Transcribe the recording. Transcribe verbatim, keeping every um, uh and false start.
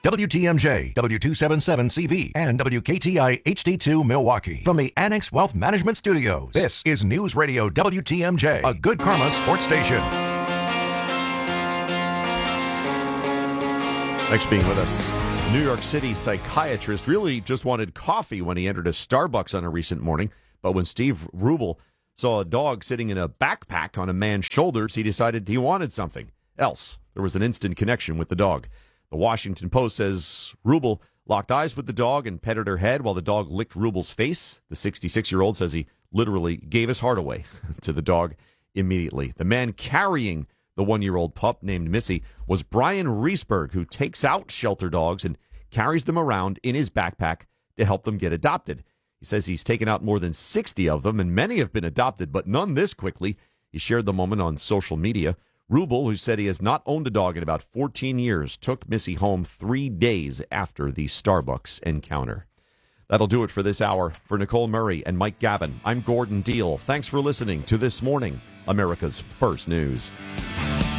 W T M J, W two seventy-seven C V, and W K T I H D two Milwaukee. From the Annex Wealth Management Studios, this is News Radio W T M J, a Good Karma sports station. Thanks for being with us. New York City psychiatrist really just wanted coffee when he entered a Starbucks on a recent morning, but when Steve Rubel saw a dog sitting in a backpack on a man's shoulders, he decided he wanted something else. There was an instant connection with the dog. The Washington Post says Rubel locked eyes with the dog and petted her head while the dog licked Rubel's face. The sixty-six-year-old says he literally gave his heart away to the dog immediately. The man carrying the one-year-old pup named Missy was Brian Reesberg, who takes out shelter dogs and carries them around in his backpack to help them get adopted. He says he's taken out more than sixty of them, and many have been adopted, but none this quickly. He shared the moment on social media. Rubel, who said he has not owned a dog in about fourteen years, took Missy home three days after the Starbucks encounter. That'll do it for this hour. For Nicole Murray and Mike Gavin, I'm Gordon Deal. Thanks for listening to This Morning, America's First News.